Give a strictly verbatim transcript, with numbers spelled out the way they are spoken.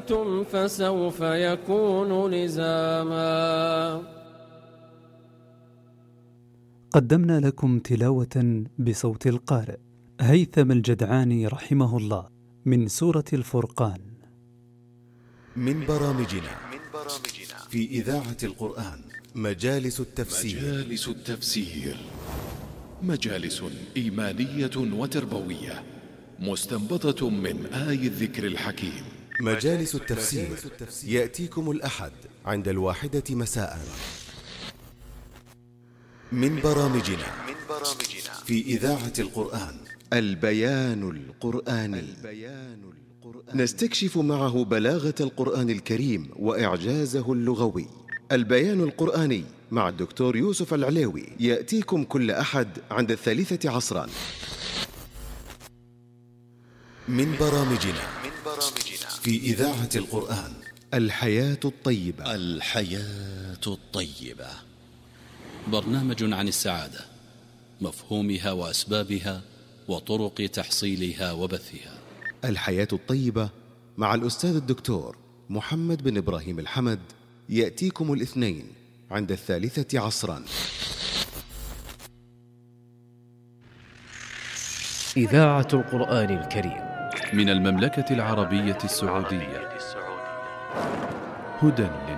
كفرتم فسوف يكون لزاما. قدمنا لكم تلاوة بصوت القارئ هيثم الجدعاني رحمه الله من سورة الفرقان. من برامجنا في إذاعة القرآن مجالس التفسير. مجالس التفسير مجالس إيمانية وتربوية مستنبطة من آي الذكر الحكيم. مجالس التفسير يأتيكم الأحد عند الواحدة مساء. من برامجنا في إذاعة القرآن البيان القرآني. نستكشف معه بلاغة القرآن الكريم وإعجازه اللغوي. البيان القرآني مع الدكتور يوسف العليوي يأتيكم كل أحد عند الثالثة عصرا. من برامجنا في إذاعة القرآن الحياة الطيبة. الحياة الطيبة برنامج عن السعادة، مفهومها وأسبابها وطرق تحصيلها وبثها. الحياة الطيبة مع الأستاذ الدكتور محمد بن إبراهيم الحمد يأتيكم الاثنين عند الثالثة عصرا. إذاعة القرآن الكريم من المملكة العربية السعودية، هدى